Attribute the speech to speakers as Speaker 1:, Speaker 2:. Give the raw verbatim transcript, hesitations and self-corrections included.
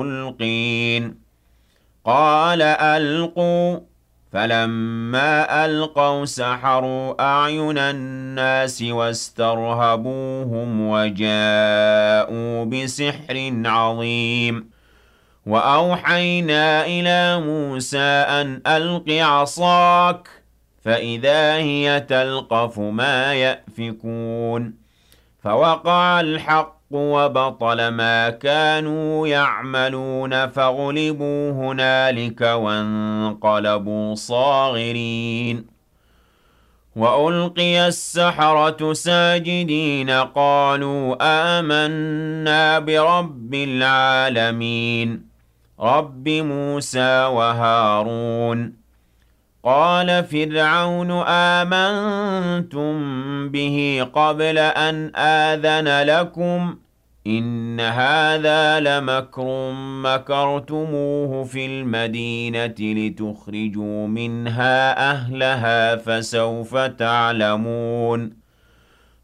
Speaker 1: ملقين قال ألقوا فلما ألقوا سحروا أعين الناس واسترهبوهم وجاءوا بسحر عظيم وأوحينا إلى موسى أن ألق عصاك فإذا هي تلقف ما يأفكون فوقع الحق وبطل ما كانوا يعملون فغلبوا هنالك وانقلبوا صاغرين وألقي السحرة ساجدين قالوا آمنا برب العالمين رب موسى وهارون قال فرعون آمنتم به قبل أن آذن لكم إن هذا لمكر مكرتموه في المدينة لتخرجوا منها أهلها فسوف تعلمون